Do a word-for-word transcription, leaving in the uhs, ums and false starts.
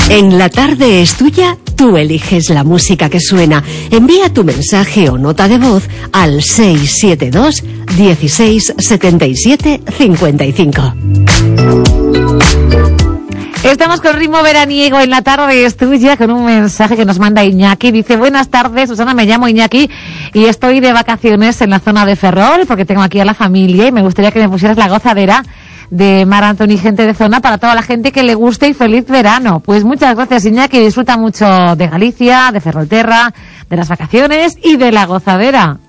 En La Tarde es Tuya, tú eliges la música que suena. Envía tu mensaje o nota de voz al seis siete dos, dieciséis, setenta y siete, cincuenta y cinco. Estamos con ritmo veraniego en La Tarde es Tuya, con un mensaje que nos manda Iñaki. Dice: buenas tardes, Susana, me llamo Iñaki y estoy de vacaciones en la zona de Ferrol porque tengo aquí a la familia y me gustaría que me pusieras La Gozadera de Mar Anthony, gente de zona, para toda la gente que le guste, y feliz verano. Pues muchas gracias, Iñaki, disfruta mucho de Galicia, de Ferrolterra, de las vacaciones y de La Gozadera.